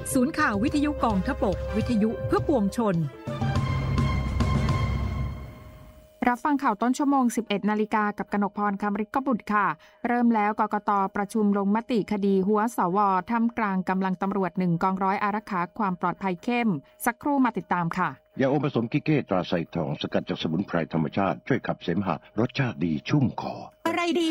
ศูนย์ข่าววิทยุกองทพบกวิทยุเพื่อปวงชนรับฟังข่าวต้นชั่วโมง 11 นาฬิกากับกนกพร คำฤทธิ์กบุตรค่ะเริ่มแล้วกกต.ประชุมลงมติคดีหัวสว.ท่ามกลางกำลังตำรวจ1กองร้อยอารักขาความปลอดภัยเข้มสักครู่มาติดตามค่ะยาอมผสมกิเก้ตราไซทองสกัดจากสมุนไพรธรรมชาติช่วยขับเสมหะรสชาติดีชุ่มคออะไรดี